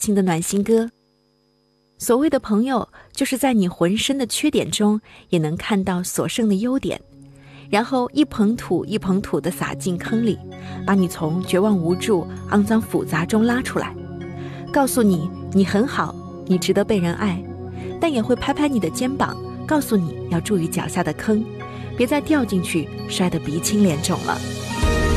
情的暖心歌。所谓的朋友，就是在你浑身的缺点中也能看到所剩的优点，然后一捧土一捧土地撒进坑里，把你从绝望无助、肮脏复杂中拉出来，告诉你你很好，你值得被人爱，但也会拍拍你的肩膀，告诉你要注意脚下的坑，别再掉进去，摔得鼻青脸肿了。